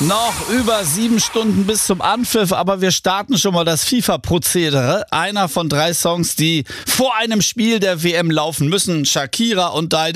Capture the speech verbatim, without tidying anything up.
Noch über sieben Stunden bis zum Anpfiff, aber wir starten schon mal das FIFA-Prozedere. Einer von drei Songs, die vor einem Spiel der W M laufen müssen. Shakira und Dido.